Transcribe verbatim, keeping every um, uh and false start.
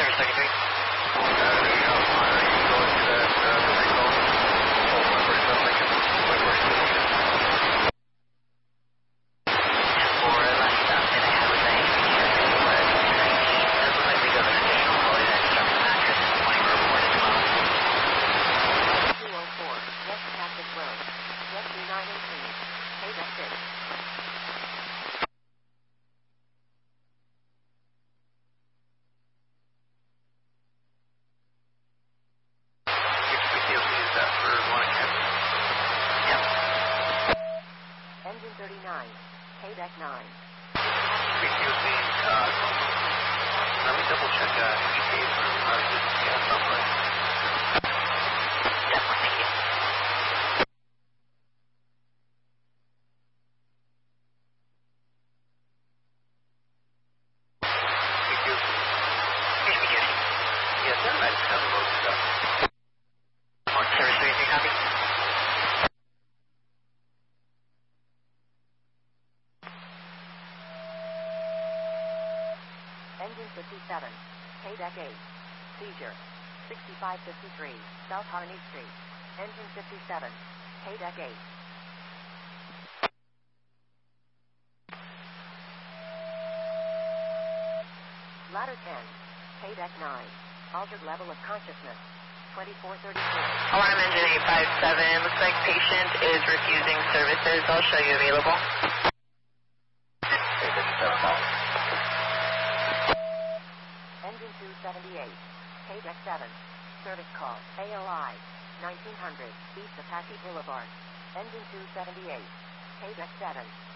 your second three. thirty-nine, K deck nine. Excuse me, uh, let me double check that. Yeah, somewhere. Definitely, thank you. Excuse me. Excuse me, Kenny. Yes, sir, I just have a load of stuff. On service three, three copy. Engine fifty-seven, K deck eight. Seizure, sixty-five fifty-three, South Harney Street. Engine fifty-seven, K deck eight. Ladder ten, K deck nine. Altered level of consciousness, twenty-four thirty-four. Alarm engine eight five seven. Looks like patient is refusing services. I'll show you available. Engine two seventy-eight, K deck seven. Service call, A L I, nineteen hundred, East Apache Boulevard. Engine two seventy-eight, K deck seven.